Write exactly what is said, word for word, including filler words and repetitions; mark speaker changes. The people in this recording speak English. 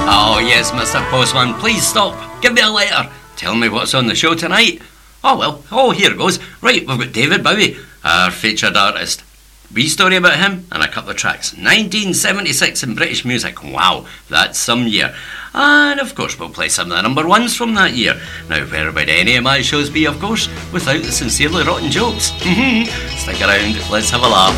Speaker 1: Oh yes, Mister Postman, please stop. Give me a letter. Tell me what's on the show tonight. Oh well, oh here goes. Right, we've got David Bowie, our featured artist. Wee story about him and a couple of tracks. nineteen seventy-six in British music. Wow, that's some year. And of course we'll play some of the number ones from that year. Now where would any of my shows be, of course, without the sincerely rotten jokes? Stick around, let's have a laugh.